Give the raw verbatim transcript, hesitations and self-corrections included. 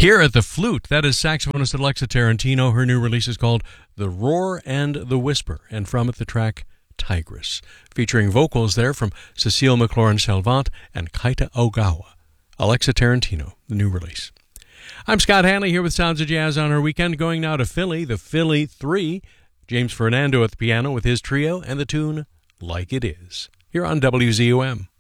Here at the flute, that is saxophonist Alexa Tarantino. Her new release is called The Roar and the Whisper, and from it the track Tigress, featuring vocals there from Cecile McLaurin-Salvant and Kaita Ogawa. Alexa Tarantino, the new release. I'm Scott Hanley here with Sounds of Jazz on our weekend, going now to Philly, the Philly Three. James Fernando at the piano with his trio and the tune Like It Is, here on W Z O M.